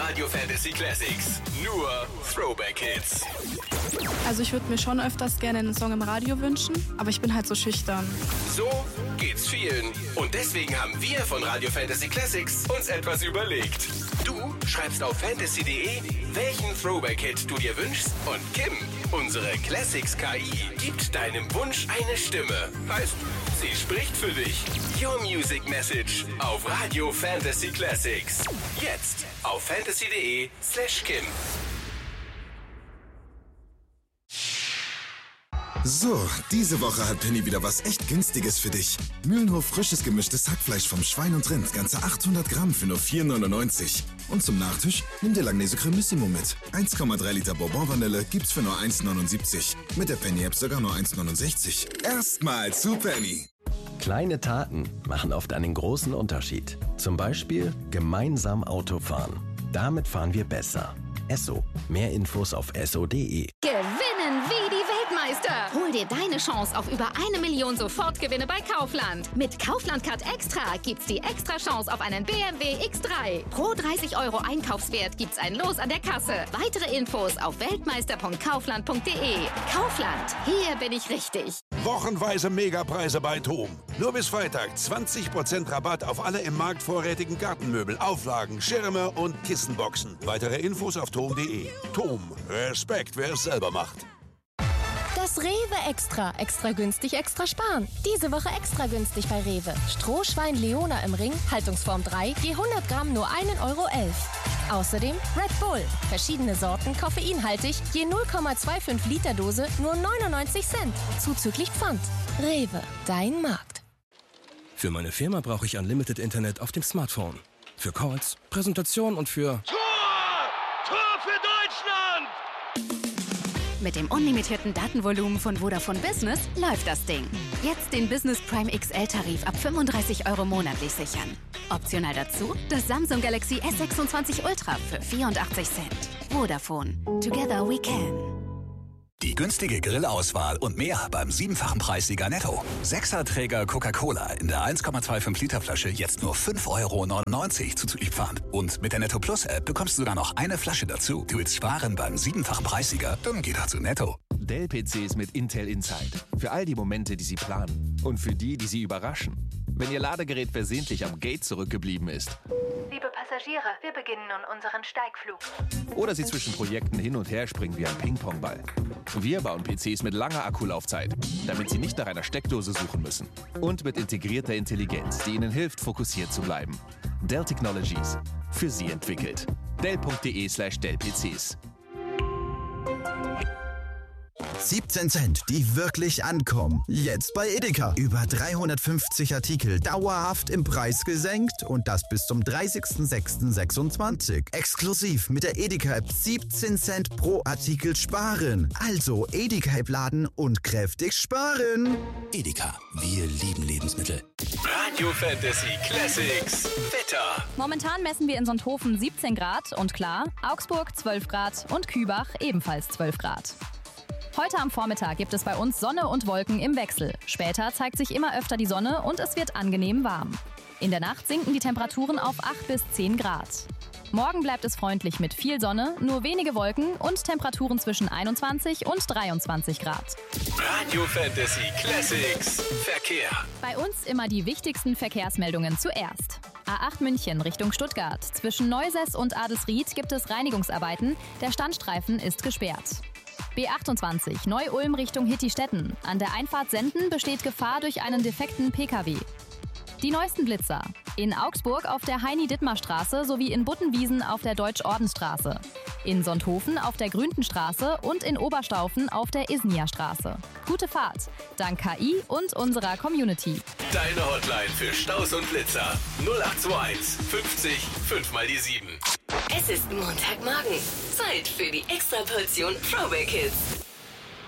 Radio Fantasy Classics. Nur Throwback Hits. Also ich würde mir schon öfters gerne einen Song im Radio wünschen, aber ich bin halt so schüchtern. So geht's vielen. Und deswegen haben wir von Radio Fantasy Classics uns etwas überlegt. Du schreibst auf fantasy.de, welchen Throwback-Hit du dir wünschst, und Kim, unsere Classics-KI, gibt deinem Wunsch eine Stimme. Heißt, sie spricht für dich. Your Music Message auf Radio Fantasy Classics. Jetzt auf fantasy.de/Kim. So, diese Woche hat Penny wieder was echt Günstiges für dich. Mühlenhof frisches gemischtes Hackfleisch vom Schwein und Rind, ganze 800 Gramm für nur 4,99. Und zum Nachtisch nimm dir Langnese Cremissimo mit. 1,3 Liter Bourbon-Vanille gibt's für nur 1,79. Mit der Penny-App sogar nur 1,69. Erstmal zu Penny. Kleine Taten machen oft einen großen Unterschied. Zum Beispiel gemeinsam Auto fahren. Damit fahren wir besser. Esso. Mehr Infos auf esso.de. Gewinnen wie die Weltmeister. Hol dir deine Chance auf über 1 Million Sofortgewinne bei Kaufland. Mit Kaufland Card Extra gibt's die extra Chance auf einen BMW X3. Pro 30 € Einkaufswert gibt's ein Los an der Kasse. Weitere Infos auf weltmeister.kaufland.de. Kaufland. Hier bin ich richtig. Wochenweise Megapreise bei TOM. Nur bis Freitag 20% Rabatt auf alle im Markt vorrätigen Gartenmöbel, Auflagen, Schirme und Kissenboxen. Weitere Infos auf TOM.de. TOM. Respekt, wer es selber macht. Das Rewe Extra. Extra günstig, extra sparen. Diese Woche extra günstig bei Rewe. Strohschwein Leona im Ring, Haltungsform 3, je 100 Gramm nur 1,11 €. Außerdem Red Bull. Verschiedene Sorten, koffeinhaltig, je 0,25 Liter Dose, nur 99 Cent. Zuzüglich Pfand. Rewe, dein Markt. Für meine Firma brauche ich Unlimited Internet auf dem Smartphone. Für Calls, Präsentationen und für... Tor für Deutschland! Mit dem unlimitierten Datenvolumen von Vodafone Business läuft das Ding. Jetzt den Business Prime XL-Tarif ab 35 € monatlich sichern. Optional dazu das Samsung Galaxy S26 Ultra für 84 Cent. Vodafone. Together we can. Die günstige Grillauswahl und mehr beim 7-fachen Preissieger Netto. 6er-Träger Coca-Cola in der 1,25 Liter Flasche jetzt nur 5,99 € zuzüglich Pfand. Und mit der Netto Plus App bekommst du sogar noch eine Flasche dazu. Du willst sparen beim 7-fachen Preissieger? Dann geh doch zu Netto. Dell-PCs mit Intel Inside. Für all die Momente, die Sie planen. Und für die Sie überraschen. Wenn Ihr Ladegerät versehentlich am Gate zurückgeblieben ist. Liebe Passagiere, wir beginnen nun unseren Steigflug. Oder Sie zwischen Projekten hin und her springen wie ein Ping-Pong-Ball. Wir bauen PCs mit langer Akkulaufzeit, damit Sie nicht nach einer Steckdose suchen müssen. Und mit integrierter Intelligenz, die Ihnen hilft, fokussiert zu bleiben. Dell Technologies. Für Sie entwickelt. Dell.de/Dell-PCs. 17 Cent, die wirklich ankommen. Jetzt bei Edeka. Über 350 Artikel dauerhaft im Preis gesenkt und das bis zum 30.06.26. Exklusiv mit der Edeka-App 17 Cent pro Artikel sparen. Also Edeka-App laden und kräftig sparen. Edeka, wir lieben Lebensmittel. Radio Fantasy Classics. Wetter. Momentan messen wir in Sonthofen 17 Grad und klar, Augsburg 12 Grad und Kübach ebenfalls 12 Grad. Heute am Vormittag gibt es bei uns Sonne und Wolken im Wechsel. Später zeigt sich immer öfter die Sonne und es wird angenehm warm. In der Nacht sinken die Temperaturen auf 8 bis 10 Grad. Morgen bleibt es freundlich mit viel Sonne, nur wenige Wolken und Temperaturen zwischen 21 und 23 Grad. Radio Fantasy Classics. Verkehr. Bei uns immer die wichtigsten Verkehrsmeldungen zuerst. A8 München Richtung Stuttgart. Zwischen Neusäß und Adelsried gibt es Reinigungsarbeiten. Der Standstreifen ist gesperrt. B28 Neu-Ulm Richtung Hittistetten. An der Einfahrt Senden besteht Gefahr durch einen defekten Pkw. Die neuesten Blitzer. In Augsburg auf der Heini-Dittmar-Straße sowie in Buttenwiesen auf der Deutsch-Ordensstraße. In Sonthofen auf der Grüntenstraße und in Oberstaufen auf der Isnia-Straße. Gute Fahrt, dank KI und unserer Community. Deine Hotline für Staus und Blitzer. 0821 50 5 mal die 7. Es ist Montagmorgen. Zeit für die Extraportion Throwback Hits.